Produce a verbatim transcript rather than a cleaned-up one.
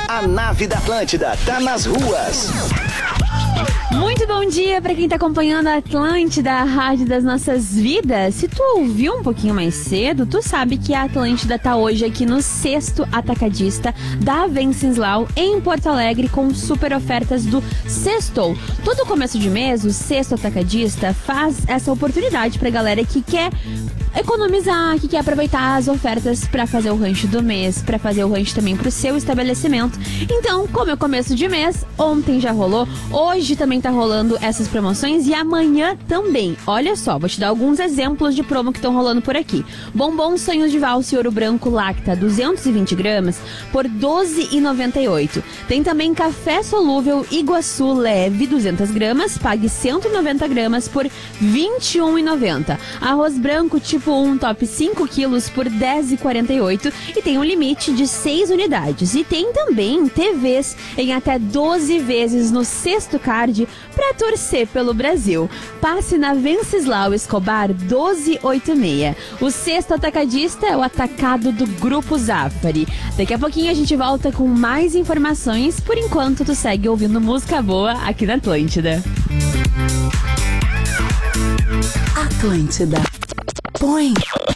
A nave da Atlântida tá nas ruas. Muito bom dia para quem tá acompanhando a Atlântida, a rádio das nossas vidas. Se tu ouviu um pouquinho mais cedo, tu sabe que a Atlântida tá hoje aqui no sexto atacadista da Venceslau, em Porto Alegre, com super ofertas do Sextou. Todo começo de mês, o sexto atacadista faz essa oportunidade pra galera que quer economizar, que quer aproveitar as ofertas para fazer o rancho do mês, para fazer o rancho também pro seu estabelecimento. Então, como é o começo de mês, ontem já rolou, hoje também tá rolando essas promoções e amanhã também. Olha só, vou te dar alguns exemplos de promo que estão rolando por aqui. Bombom Sonhos de Valsa e Ouro Branco Lacta, duzentos e vinte gramas por doze reais e noventa e oito centavos. Tem também café solúvel Iguaçu Leve, duzentas gramas, pague cento e noventa gramas por vinte e um reais e noventa centavos. Arroz branco tipo um top cinco quilos por dez reais e quarenta e oito centavos e tem um limite de seis unidades. E tem também T Vs em até doze vezes no Sexto Card para torcer pelo Brasil. Passe na Venceslau Escobar doze oitenta e seis. O sexto atacadista é o atacado do Grupo Zafari. Daqui a pouquinho a gente volta com mais informações. Por enquanto, tu segue ouvindo música boa aqui na Atlântida. Atlântida. Põe